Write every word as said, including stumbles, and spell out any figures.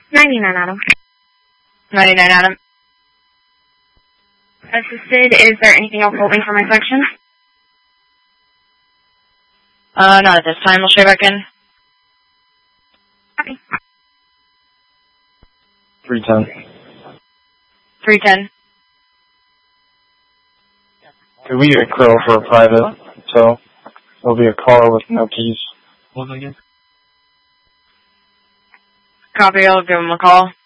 ninety-nine, Adam. ninety-nine, Adam. Assisted, is there anything else holding for my section? Uh, not at this time. We'll straight back in. Copy. three ten. three ten. Could we get Crow for a private? So, there'll be a car with no keys. What was it again? Copy. I'll give him a call.